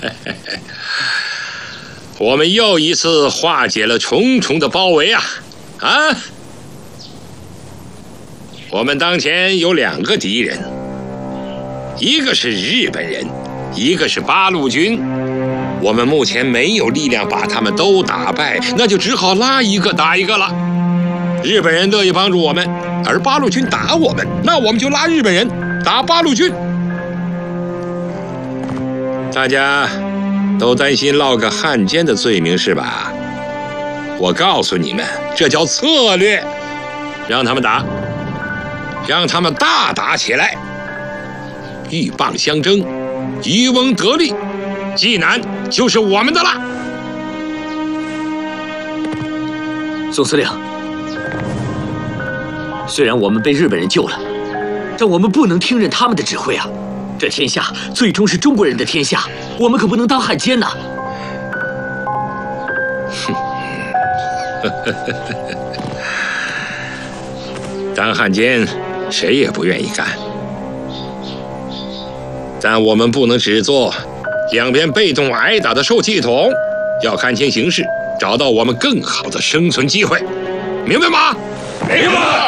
我们又一次化解了重重的包围啊！我们当前有2个敌人，一个是日本人，一个是八路军。我们目前没有力量把他们都打败，那就只好拉一个打一个了。日本人乐意帮助我们，而八路军打我们，那我们就拉日本人打八路军。大家都担心落个汉奸的罪名是吧？我告诉你们，这叫策略，让他们打，让他们大打起来，鹬蚌相争，渔翁得利，济南就是我们的了。 总司令，虽然我们被日本人救了，但我们不能听任他们的指挥啊！这天下最终是中国人的天下，我们可不能当汉奸呐！ 当汉奸，谁也不愿意干。但我们不能只做两边被动挨打的受气筒，要看清形势，找到我们更好的生存机会，明白吗？明白。